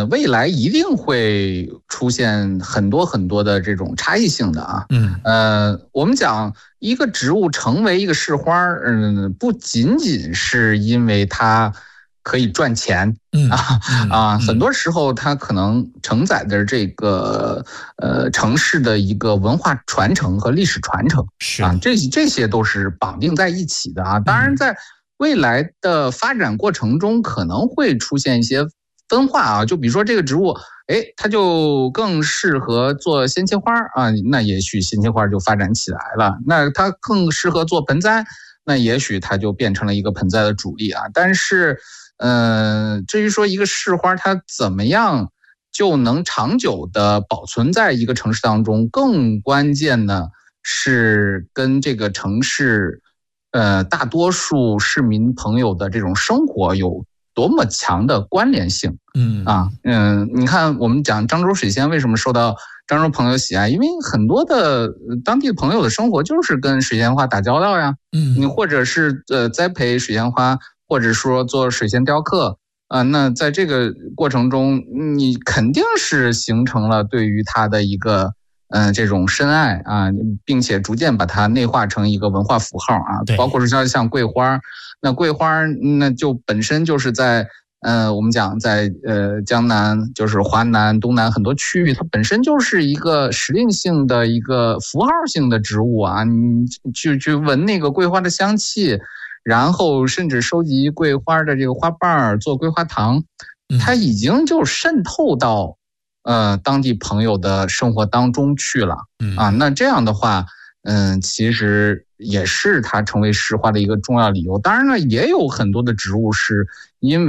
未来一定会出现很多很多的这种差异性的啊。我们讲一个植物成为一个市花，不仅仅是因为它可以赚钱很多时候它可能承载的这个城市的一个文化传承和历史传承这些都是绑定在一起的啊。当然在未来的发展过程中可能会出现一些分化啊，就比如说这个植物它就更适合做鲜切花啊，那也许鲜切花就发展起来了。那它更适合做盆栽，那也许它就变成了一个盆栽的主力啊。但是至于说一个市花它怎么样就能长久的保存在一个城市当中，更关键的是跟这个城市大多数市民朋友的这种生活有多么强的关联性。你看我们讲漳州水仙为什么受到漳州朋友喜爱，因为很多的当地朋友的生活就是跟水仙花打交道呀。你或者是栽培水仙花，或者说做水仙雕刻那在这个过程中你肯定是形成了对于它的一个这种深爱并且逐渐把它内化成一个文化符号包括说像桂花，那桂花那就本身就是在我们讲在江南就是华南东南很多区域，它本身就是一个时令性的一个符号性的植物你去闻那个桂花的香气，然后甚至收集桂花的这个花瓣做桂花糖，它已经就渗透到当地朋友的生活当中去了那这样的话其实也是它成为市花的一个重要理由。当然了，也有很多的植物是因为